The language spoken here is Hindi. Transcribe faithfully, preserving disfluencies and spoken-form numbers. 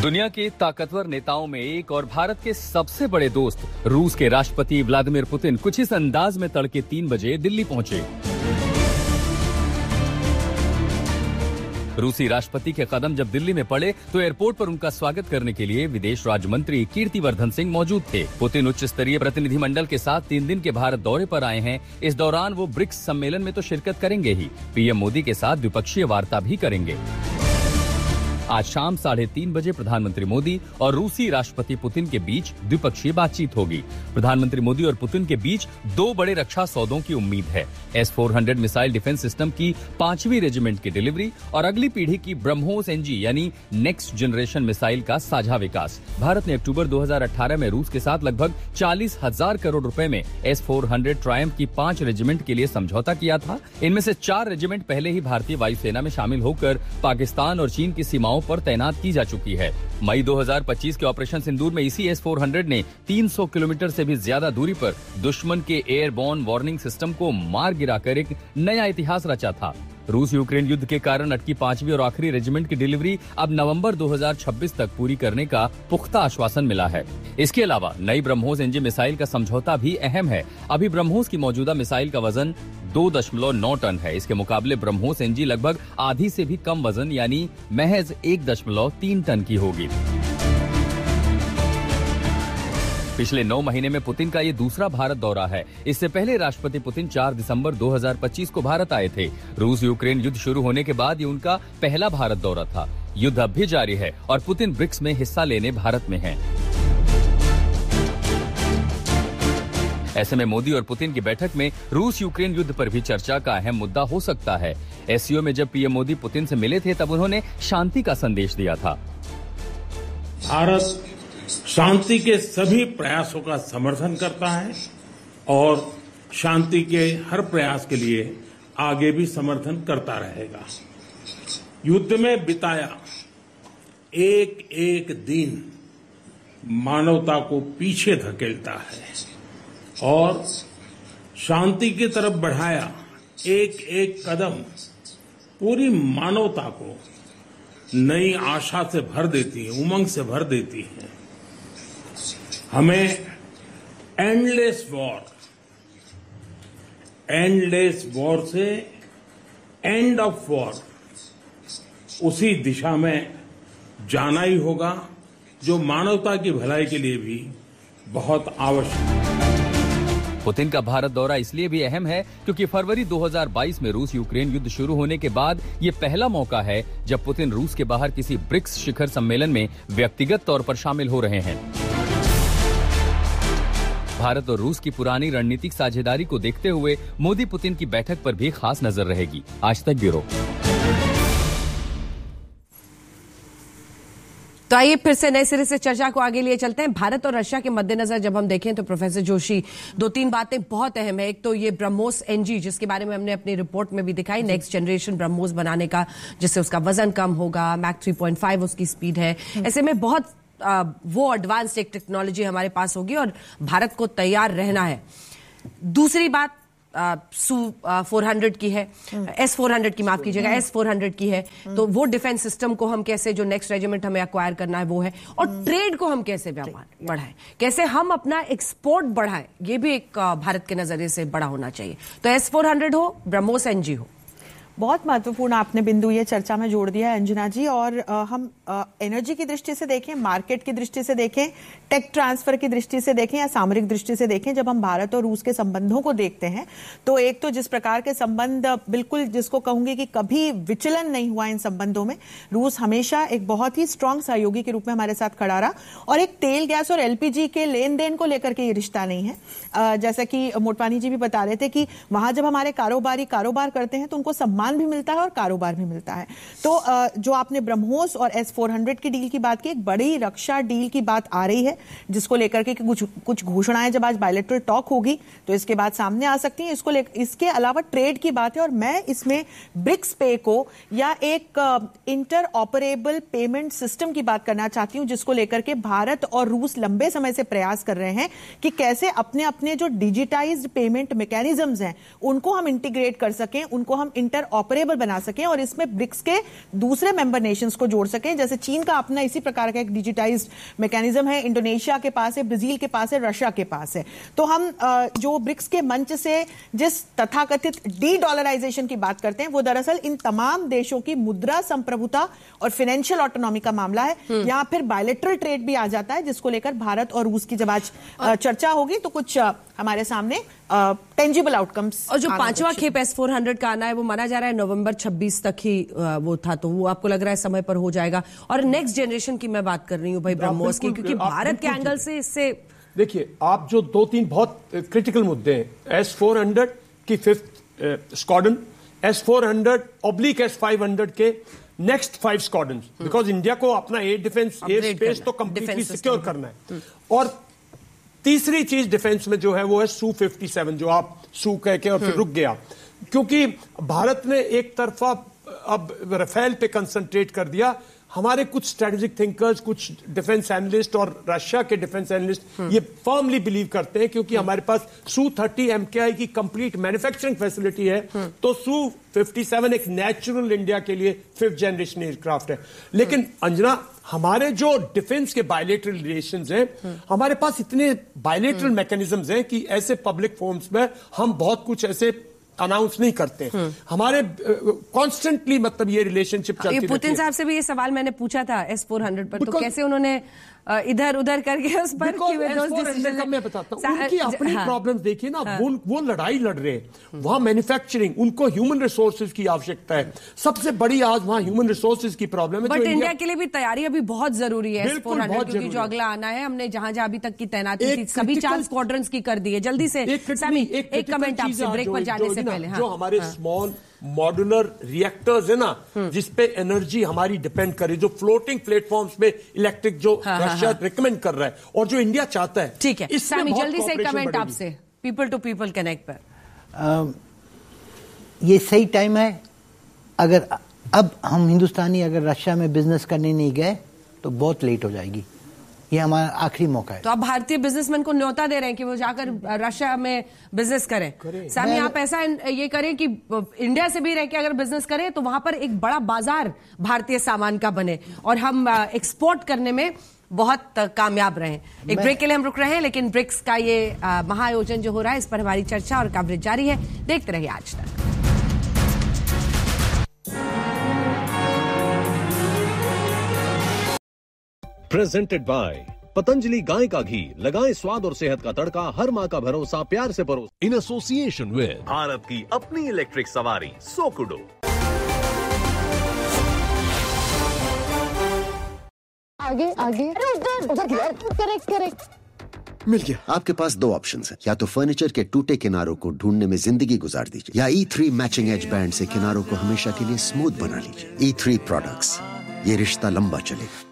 दुनिया के ताकतवर नेताओं में एक और भारत के सबसे बड़े दोस्त रूस के राष्ट्रपति व्लादिमीर पुतिन कुछ इस अंदाज में तड़के तीन बजे दिल्ली पहुंचे। रूसी राष्ट्रपति के कदम जब दिल्ली में पड़े तो एयरपोर्ट पर उनका स्वागत करने के लिए विदेश राज्य मंत्री कीर्तिवर्धन सिंह मौजूद थे। पुतिन उच्च स्तरीय प्रतिनिधिमंडल के साथ तीन दिन के भारत दौरे पर आए हैं। इस दौरान वो ब्रिक्स सम्मेलन में तो शिरकत करेंगे ही, पीएम मोदी के साथ द्विपक्षीय वार्ता भी करेंगे। आज शाम साढ़े तीन बजे प्रधानमंत्री मोदी और रूसी राष्ट्रपति पुतिन के बीच द्विपक्षीय बातचीत होगी। प्रधानमंत्री मोदी और पुतिन के बीच दो बड़े रक्षा सौदों की उम्मीद है। S four hundred missile defence system की पांचवी रेजिमेंट की डिलीवरी और अगली पीढ़ी की ब्रह्मोस एनजी यानी नेक्स्ट जनरेशन मिसाइल का साझा विकास। भारत ने अक्टूबर दो हज़ार अठारह में रूस के साथ लगभग चालीस हजार करोड़ रुपए में एस फोर हंड्रेड ट्रायम्फ की पांच रेजिमेंट के लिए समझौता किया था। इनमें से चार रेजिमेंट पहले ही भारतीय वायुसेना में शामिल होकर पाकिस्तान और चीन की सीमाओं पर तैनात की जा चुकी है। मई दो हज़ार पच्चीस के ऑपरेशन सिंदूर में इसी एस फोर हंड्रेड ने तीन सौ किलोमीटर से भी ज्यादा दूरी पर दुश्मन के एयरबॉर्न वार्निंग सिस्टम को मार गिराकर एक नया इतिहास रचा था। रूस यूक्रेन युद्ध के कारण अटकी पांचवी और आखिरी रेजिमेंट की डिलीवरी अब नवंबर दो हज़ार छब्बीस तक पूरी करने का पुख्ता आश्वासन मिला है। इसके अलावा नई ब्रह्मोस एनजी मिसाइल का समझौता भी अहम है। अभी ब्रह्मोस की मौजूदा मिसाइल का वजन दो दशमलव नौ टन है। इसके मुकाबले ब्रह्मोस एनजी लगभग आधी से भी कम वजन यानी महज एक दशमलव तीन टन की होगी। पिछले नौ महीने में पुतिन का ये दूसरा भारत दौरा है। इससे पहले राष्ट्रपति पुतिन चार दिसंबर दो हज़ार पच्चीस को भारत आए थे। रूस यूक्रेन युद्ध शुरू होने के बाद ये उनका पहला भारत दौरा था। युद्ध अब भी जारी है और पुतिन ब्रिक्स में हिस्सा लेने भारत में हैं। ऐसे में मोदी और पुतिन की बैठक में रूस यूक्रेन युद्ध पर भी चर्चा का अहम मुद्दा हो सकता है। एससीओ में जब पीएम मोदी पुतिन से मिले थे तब उन्होंने शांति का संदेश दिया था। भारत शांति के सभी प्रयासों का समर्थन करता है और शांति के हर प्रयास के लिए आगे भी समर्थन करता रहेगा। युद्ध में बिताया एक एक दिन मानवता को पीछे धकेलता है और शांति की तरफ बढ़ाया एक एक कदम पूरी मानवता को नई आशा से भर देती है, उमंग से भर देती है। हमें एंडलेस वॉर एंडलेस वॉर से एंड ऑफ वॉर उसी दिशा में जाना ही होगा जो मानवता की भलाई के लिए भी बहुत आवश्यक है। पुतिन का भारत दौरा इसलिए भी अहम है क्योंकि फरवरी दो हज़ार बाईस में रूस यूक्रेन युद्ध शुरू होने के बाद ये पहला मौका है जब पुतिन रूस के बाहर किसी ब्रिक्स शिखर सम्मेलन में व्यक्तिगत तौर पर शामिल हो रहे हैं। भारत और रूस की पुरानी रणनीतिक साझेदारी को देखते हुए मोदी पुतिन की बैठक पर भी खास नजर रहेगी। आज तक ब्यूरो। तो आइए फिर से नए सिरे से चर्चा को आगे लिए चलते हैं। भारत और रशिया के मद्देनजर जब हम देखें तो प्रोफेसर जोशी, दो तीन बातें बहुत अहम है। एक तो ये ब्रह्मोस एनजी जिसके बारे में हमने अपनी रिपोर्ट में भी दिखाई, नेक्स्ट जनरेशन ब्रह्मोस बनाने का, जिससे उसका वजन कम होगा, मैक थ्री पॉइंट फाइव उसकी स्पीड है। ऐसे में बहुत आ, वो एडवांस्ड एक टेक्नोलॉजी हमारे पास होगी और भारत को तैयार रहना है। दूसरी बात सू फोर हंड्रेड की है, एस फोर हंड्रेड की माफ कीजिएगा, एस फोर हंड्रेड की है। तो वो डिफेंस सिस्टम को हम कैसे, जो नेक्स्ट रेजिमेंट हमें एक्वायर करना है वो है, और ट्रेड को हम कैसे व्यापार बढ़ाएं, कैसे हम अपना एक्सपोर्ट बढ़ाएं, ये भी एक भारत के नजरिए से बड़ा होना चाहिए। तो एस फोर हंड्रेड हो, ब्रह्मोस एनजी हो, बहुत महत्वपूर्ण आपने बिंदु ये चर्चा में जोड़ दिया है अंजना जी। और आ, हम एनर्जी की दृष्टि से देखें, मार्केट की दृष्टि से देखें, टेक ट्रांसफर की दृष्टि से देखें या सामरिक दृष्टि से देखें, जब हम भारत और रूस के संबंधों को देखते हैं तो एक तो जिस प्रकार के संबंध, बिल्कुल जिसको कहूंगी कि कभी विचलन नहीं हुआ इन संबंधों में। रूस हमेशा एक बहुत ही स्ट्रांग सहयोगी के रूप में हमारे साथ खड़ा रहा और एक तेल गैस और एलपीजी के लेन देन को लेकर के ये रिश्ता नहीं है। जैसा कि मोटवानी जी भी बता रहे थे कि वहां जब हमारे कारोबारी कारोबार करते हैं तो उनको सम्मान भी मिलता है और कारोबार भी मिलता है। तो जो आपने ब्रह्मोस और एस फोर हंड्रेड की डील की बात की, एक बड़ी रक्षा डील की बात आ रही है जिसको लेकर के कुछ कुछ घोषणाएं जब आज बायलैटरल टॉक होगी तो इसके बाद सामने आ सकती हैं। इसको इसके अलावा ट्रेड की बात है और मैं इसमें ब्रिक्स पे को या एक इंटर ऑपरेबल पेमेंट सिस्टम की बात करना चाहती हूं, जिसको लेकर के भारत और रूस लंबे समय से प्रयास कर रहे हैं कि कैसे अपने अपने जो डिजिटाइज्ड पेमेंट मैकेनिज्म्स हैं उनको हम इंटीग्रेट कर सकें, उनको हम इंटर ऑपरेबल बना सकें और इसमें ब्रिक्स के दूसरे मेंबर नेशंस को जोड़ सकें। जैसे चीन का अपना इसी प्रकार का एक डिजिटाइज्ड मैकेनिज्म है, इंडोनेशिया के पास है, ब्राजील के पास है, रशिया के पास है। तो हम जो ब्रिक्स के मंच से जिस तथाकथित डी डॉलराइजेशन की बात करते हैं वो दरअसल इन तमाम देशों की मुद्रा संप्रभुता और फाइनेंशियल ऑटोनॉमी का मामला है। यहां फिर बायलैटरल ट्रेड भी आ जाता है, जिसको लेकर भारत और रूस की जब आज चर्चा होगी तो कुछ हमारे सामने टेंजिबल आउटकम्स। और जो पांचवा खेप एस फोर हंड्रेड का आना है वो माना जा रहा है नवंबर छब्बीस तक ही वो था, तो वो आपको लग रहा है समय पर हो जाएगा। और नेक्स्ट जनरेशन की मैं बात कर रही हूँ भाई ब्रह्मोस की, क्योंकि भारत के एंगल से इससे देखिए आप जो दो तीन बहुत क्रिटिकल मुद्दे हैं, एस फोर हंड्रेड की fifth squadron, S four hundred oblique S five hundred के next five squadron, because India को अपना एयर डिफेंस एयर स्पेस तो कंप्लीटली सिक्योर करना है। और तीसरी चीज डिफेंस में जो है वो है सू फिफ्टी सेवन, जो आप सू कह के और फिर रुक गया, क्योंकि भारत ने एक तरफा अब राफेल पे कंसंट्रेट कर दिया। हमारे कुछ स्ट्रेटेजिक थिंकर्स, कुछ डिफेंस एनालिस्ट और रशिया के डिफेंस एनालिस्ट ये फर्मली बिलीव करते हैं, क्योंकि हमारे पास सू थर्टी एमकेआई की कंप्लीट मैन्युफैक्चरिंग फैसिलिटी है, तो सू फिफ्टी सेवन एक नेचुरल इंडिया के लिए फिफ्थ जनरेशन एयरक्राफ्ट है। लेकिन अंजना, हमारे जो डिफेंस के बायलेटरल रिलेशंस हैं, हमारे पास इतने बायलेटरल मैकेनिज्म्स हैं कि ऐसे पब्लिक फोरम्स में हम बहुत कुछ ऐसे अनाउंस नहीं करते। हमारे कॉन्स्टेंटली uh, मतलब ये रिलेशनशिप चलती रहती है। पुतिन साहब से भी ये सवाल मैंने पूछा था एस फोर हंड्रेड पर, तो कैसे उन्होंने इधर उधर करके उस पर मैं बताता हूं, उनकी अपनी प्रॉब्लम्स देखिए ना, वो वो लड़ाई लड़ रहे हैं वहां, मैन्युफैक्चरिंग, उनको ह्यूमन रिसोर्सेज की आवश्यकता है। सबसे बड़ी आज वहां ह्यूमन रिसोर्सेज की प्रॉब्लम है। बट इंडिया के लिए भी तैयारी अभी बहुत जरूरी है एस फोर हंड्रेड, क्योंकि जो अगला आना है, हमने जहां जहां अभी तक की तैनाती थी सभी चार स्क्वाड्रंस की कर दी है। जल्दी से सैमी एक कमेंट आपसे ब्रेक पर जाने से पहले। जो हमारे स्मॉल मॉड्यूलर रिएक्टर्स है ना, जिसपे एनर्जी हमारी डिपेंड करे, जो फ्लोटिंग प्लेटफॉर्म्स पे इलेक्ट्रिक जो रशिया रिकमेंड कर रहा है और जो इंडिया चाहता है, ठीक है। सामी जल्दी से कमेंट आपसे पीपल टू पीपल कनेक्ट पर। आ, ये सही टाइम है। अगर अब हम हिंदुस्तानी अगर रशिया में बिजनेस करने नहीं गए तो बहुत लेट हो जाएगी। ये हमारा आखिरी मौका है। तो आप भारतीय बिजनेसमैन को न्योता दे रहे हैं कि वो जाकर रशिया में बिजनेस करें। सामी, आप ऐसा ये करें कि इंडिया से भी रह के अगर बिजनेस करें तो वहां पर एक बड़ा बाजार भारतीय सामान का बने और हम एक्सपोर्ट करने में बहुत कामयाब रहे। एक ब्रेक के लिए हम रुक रहे हैं, लेकिन ब्रिक्स का ये महाआयोजन जो हो रहा है इस पर हमारी चर्चा और कवरेज जारी है। देखते रहिए आज तक। प्रेजेंटेड बाय पतंजलि गाय का घी, लगाएं स्वाद और सेहत का तड़का, हर माँ का भरोसा, प्यार से परोस। इन एसोसिएशन विद भारत की अपनी इलेक्ट्रिक सवारी सोकुडो। आगे आगे, अरे उधर उधर, करेक्ट करेक्ट। मिल गया। आपके पास दो ऑप्शंस हैं, या तो फर्नीचर के टूटे किनारों को ढूंढने में जिंदगी गुजार दीजिए, या ई थ्री मैचिंग एज बैंड से किनारों को हमेशा के लिए स्मूथ बना लीजिए। ई थ्री प्रोडक्ट्स, ये रिश्ता लंबा चलेगा।